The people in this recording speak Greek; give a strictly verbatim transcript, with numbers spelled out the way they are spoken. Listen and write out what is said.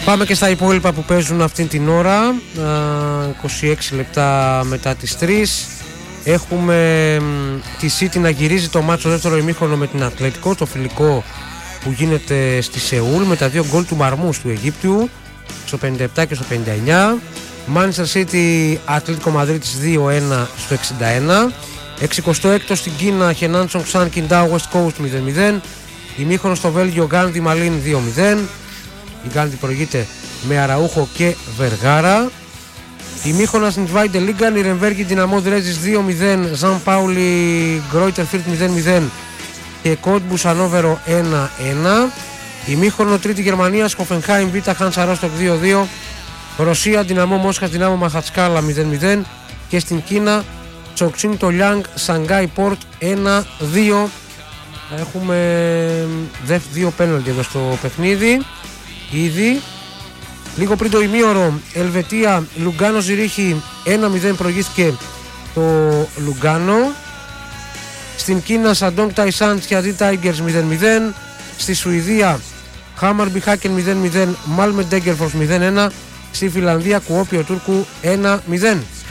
Πάμε και στα υπόλοιπα που παίζουν αυτήν την ώρα. είκοσι έξι λεπτά μετά τις τρεις. Έχουμε τη City να γυρίζει το μάτσο δεύτερο ημίχρονο με την Ατλέτικο, το φιλικό που γίνεται στη Σεούλ, με τα δύο γκολ του Μαρμούς του Αιγύπτιου στο πενήντα επτά και στο πενήντα εννιά. Manchester City Ατλέτικο Μαδρίτης δύο ένα στο εξήντα ένα. εξηκοστό έκτο στην Κίνα, Henan Songshan Qingdao West Coast μηδέν μηδέν. Ημίχρονο στο Βέλγιο, Γκάντι Μαλίν δύο μηδέν. Η Γκάντι προηγείται με Αραούχο και Βεργάρα. Ημίχρονα στην Zweite Liga, Νιρεμβέργη Δυναμό Δρέζης δύο μηδέν, Ζαν Πάουλι Γκρόιτερφιλτ μηδέν μηδέν και Κότμπους Ανόβερο ένα ένα. Ημίχρονο τρίτη Γερμανία, Χοφενχάιμ Β Χάνσα Ρόστοκ δύο δύο. Ρωσία Δυναμό Μόσχας Δυνάμο Μαχατσκάλα μηδέν μηδέν και στην Κίνα Τσοξίν το Λιάνγκ Σανγκάι Πόρτ ένα δύο. Έχουμε δύο πέναλτι εδώ στο παιχνίδι ήδη. Λίγο πριν το ημίωρο, Ελβετία Λουγκάνο Ζηρίχη ένα μηδέν προηγήθηκε το Λουγκάνο. Στην Κίνα Σαντόγκ Ταϊσάν Τσιαδί Τάιγκερς μηδέν μηδέν. Στη Σουηδία Χάμαρμπι Χάκεν μηδέν μηδέν, Μάλμε Ντέγκερφορς μηδέν ένα. Στη Φιλανδία Κουόπιο Τούρκου ένα μηδέν.